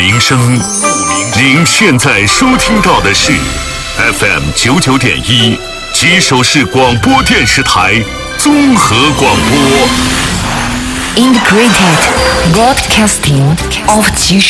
铃声，您现在收听到的是 FM 99.1吉首市广播电视台综合广播。 Integrated Broadcasting of 吉